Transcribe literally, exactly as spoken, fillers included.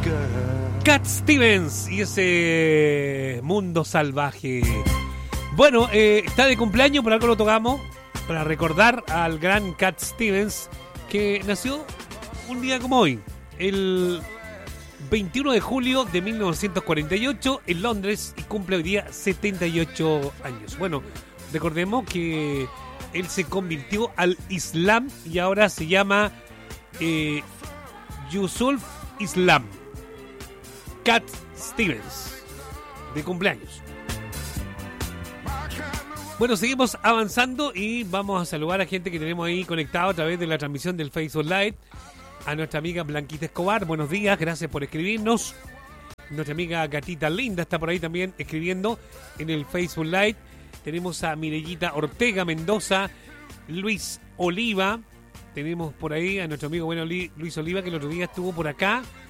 Cat Stevens y ese mundo salvaje. Bueno, eh, está de cumpleaños, por algo lo tocamos, para recordar al gran Cat Stevens, que nació un día como hoy, el veintiuno de julio de mil novecientos cuarenta y ocho en Londres, y cumple hoy día setenta y ocho años. Bueno, recordemos que él se convirtió al Islam y ahora se llama eh, Yusuf Islam. Cat Stevens, de cumpleaños. Bueno, seguimos avanzando y vamos a saludar a gente que tenemos ahí conectado a través de la transmisión del Facebook Live. A nuestra amiga Blanquita Escobar, buenos días, gracias por escribirnos. Nuestra amiga Gatita Linda está por ahí también escribiendo en el Facebook Live. Tenemos a Mirellita Ortega Mendoza, Luis Oliva. Tenemos por ahí a nuestro amigo bueno Luis Oliva, que el otro día estuvo por acá